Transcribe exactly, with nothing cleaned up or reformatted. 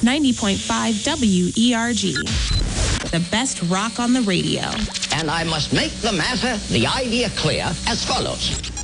ninety point five W E R G. The best rock on the radio. And I must make the matter, the idea clear as follows.